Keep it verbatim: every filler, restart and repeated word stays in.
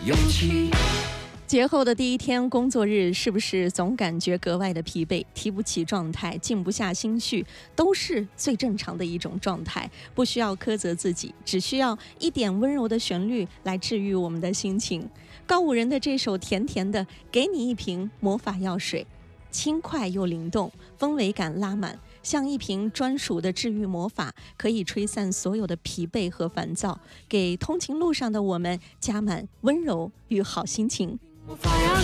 勇气。 节后的第一天工作日，是不是总感觉格外的疲惫，提不起状态，静不下心绪，都是最正常的一种状态，不需要苛责自己，只需要一点温柔的旋律来治愈我们的心情。告五人的这首甜甜的《给你一瓶魔法药水》，轻快又灵动，氛围感拉满，像一瓶专属的治愈魔法，可以吹散所有的疲惫和烦躁，给通勤路上的我们加满温柔与好心情。 魔法药